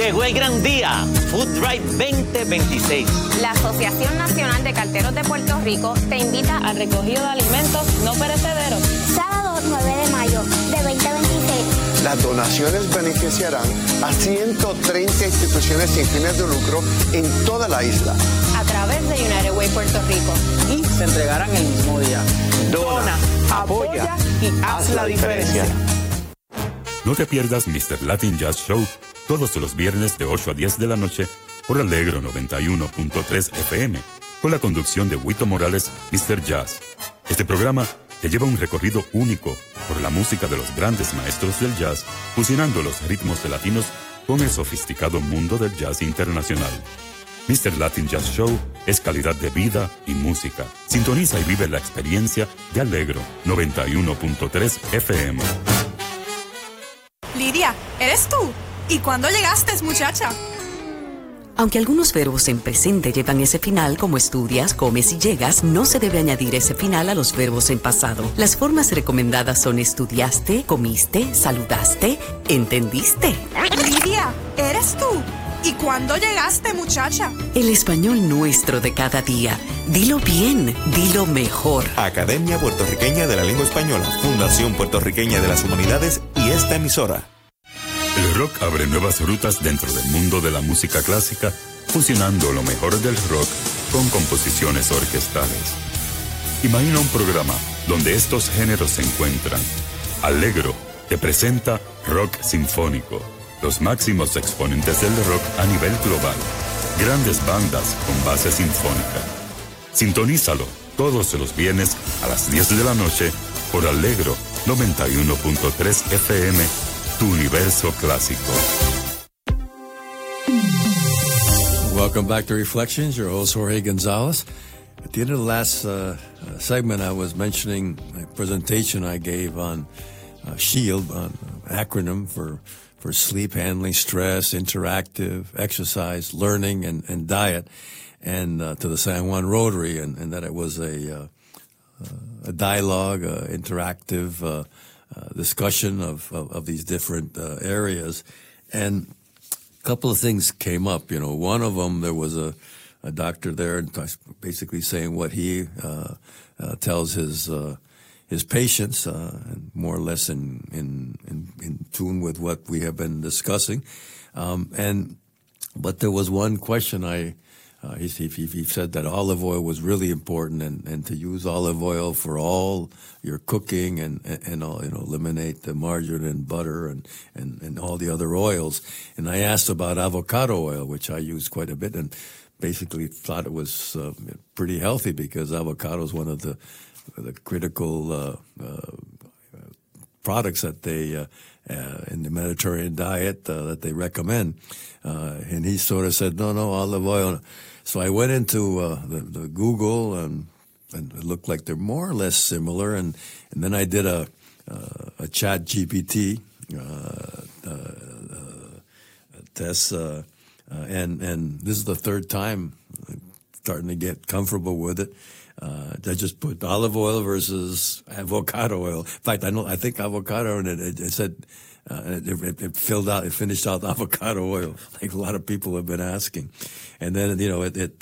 Llegó el gran día, Food Drive 2026. La Asociación Nacional de Carteros de Puerto Rico te invita al recogido de alimentos no perecederos. Sábado 9 de mayo de 2026. Las donaciones beneficiarán a 130 instituciones sin fines de lucro en toda la isla. A través de United Way Puerto Rico. Y se entregarán el mismo día. Dona, apoya y haz la diferencia. No te pierdas Mr. Latin Jazz Show todos los viernes de 8 a 10 de la noche por Alegro 91.3 FM, con la conducción de Huito Morales, Mr. Jazz. Este programa te lleva un recorrido único por la música de los grandes maestros del jazz, fusionando los ritmos de latinos con el sofisticado mundo del jazz internacional. Mr. Latin Jazz Show es calidad de vida y música. Sintoniza y vive la experiencia de Alegro 91.3 FM. Lidia, ¿eres tú? ¿Y cuándo llegaste, muchacha? Aunque algunos verbos en presente llevan ese final, como estudias, comes y llegas, no se debe añadir ese final a los verbos en pasado. Las formas recomendadas son estudiaste, comiste, saludaste, entendiste. Lidia, ¿eres tú? ¿Y cuándo llegaste, muchacha? El español nuestro de cada día. Dilo bien, dilo mejor. Academia Puertorriqueña de la Lengua Española, Fundación Puertorriqueña de las Humanidades y esta emisora. El rock abre nuevas rutas dentro del mundo de la música clásica, fusionando lo mejor del rock con composiciones orquestales. Imagina un programa donde estos géneros se encuentran. Alegro te presenta Rock Sinfónico, los máximos exponentes del rock a nivel global, grandes bandas con base sinfónica. Sintonízalo todos los viernes a las 10 de la noche por Alegro 91.3 FM, tu universo clásico. Welcome back to Reflections. Your host, Jorge Gonzalez. At the end of the last segment, I was mentioning a presentation I gave on SHIELD, an acronym for sleep, handling, stress, interactive, exercise, learning, and diet, and to the San Juan Rotary, and that it was a dialogue, interactive discussion of these different areas. And a couple of things came up. You know, one of them, there was a doctor there basically saying what he tells his patients, and more or less in tune with what we have been discussing. But there was one question he said that olive oil was really important, and to use olive oil for all your cooking and all, you know, eliminate the margarine and butter and all the other oils. And I asked about avocado oil, which I use quite a bit, and basically thought it was pretty healthy because avocado is one of the critical products that they in the Mediterranean diet that they recommend. And he sort of said, no, olive oil. So I went into the Google and it looked like they're more or less similar. And then I did a Chat GPT test, and this is the third time I'm starting to get comfortable with it. I just put olive oil versus avocado oil. In fact, I think avocado, and it said it finished out avocado oil, like a lot of people have been asking. And then, you know,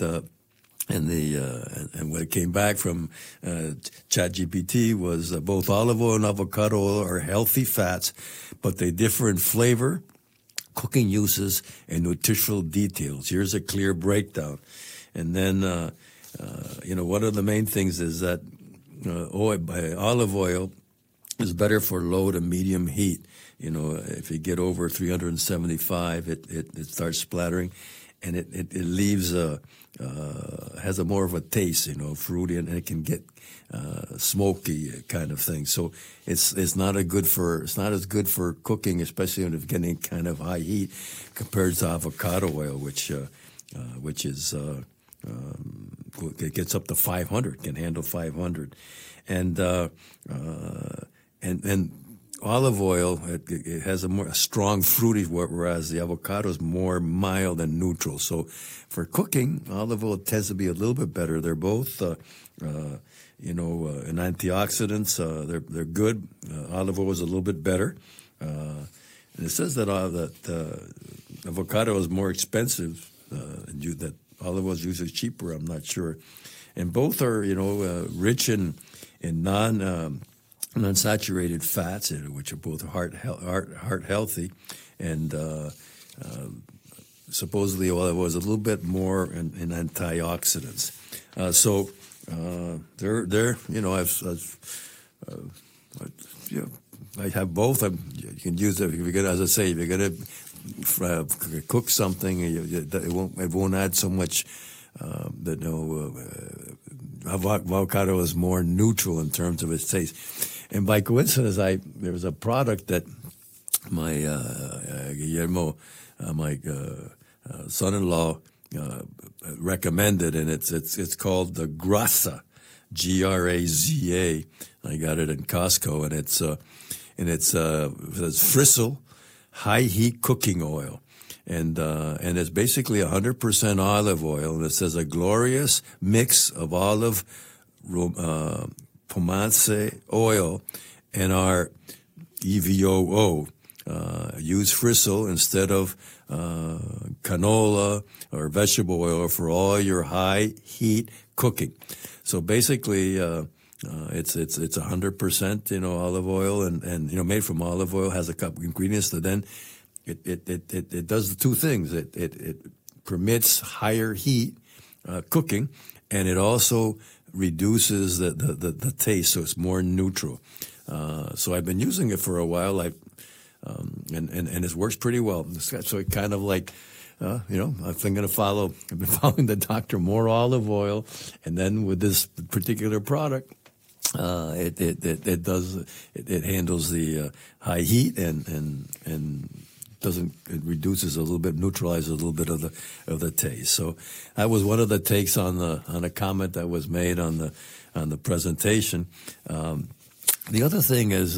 and what came back from ChatGPT was both olive oil and avocado oil are healthy fats, but they differ in flavor, cooking uses, and nutritional details. Here's a clear breakdown. And then, you know, one of the main things is that olive oil is better for low to medium heat. You know, if you get over 375, it starts splattering, and it leaves has a more of a taste, you know, fruity, and it can get smoky kind of thing. So it's not as good for cooking, especially when it's getting kind of high heat, compared to avocado oil, which is it gets up to 500, can handle 500, and olive oil, it has a strong fruity, whereas the avocado is more mild and neutral. So for cooking, olive oil tends to be a little bit better. They're both, an antioxidants. They're good. Olive oil is a little bit better. And it says that avocado is more expensive, that olive oil is usually cheaper, I'm not sure. And both are, rich in non-saturated fats, which are both heart healthy, and supposedly olive oil is a little bit more in antioxidants. So they're I have both. You can use it if you're gonna, as I say, if you're gonna cook something, it won't add so much. Avocado is more neutral in terms of its taste. And by coincidence, there was a product that my Guillermo, my son-in-law, recommended, and it's called the Graza, Graza. I got it in Costco, and it's Frisell high heat cooking oil, and it's basically 100% olive oil, and it says a glorious mix of olive pomace oil and our EVOO. Use Frisell instead of canola or vegetable oil for all your high heat cooking. So basically, it's 100%, olive oil and made from olive oil, has a couple of ingredients that then it does the two things. It permits higher heat cooking, and it also reduces the taste, so it's more neutral. So I've been using it for a while. And it works pretty well. So it kind of like, I've been following the doctor, more olive oil, and then with this particular product, it handles the high heat and it reduces a little bit, neutralizes a little bit of the taste. So that was one of the takes on a comment that was made on the presentation. The other thing is,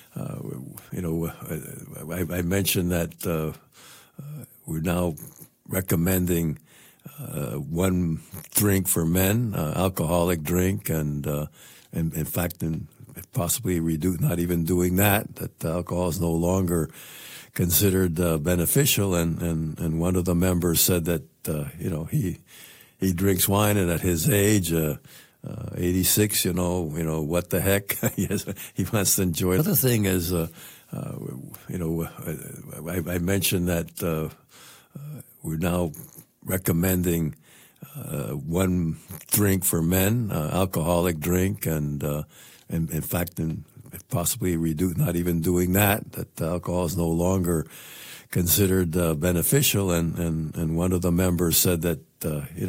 I mentioned that we're now recommending one drink for men, alcoholic drink, and in fact, possibly not even doing that alcohol is no longer considered beneficial. And one of the members said that he drinks wine, and at his age, 86, what the heck? Yes, he wants to enjoy it. The other thing is, I mentioned that we're now recommending one drink for men, alcoholic drink, and in fact, possibly not even doing that alcohol is no longer considered beneficial. And one of the members said that,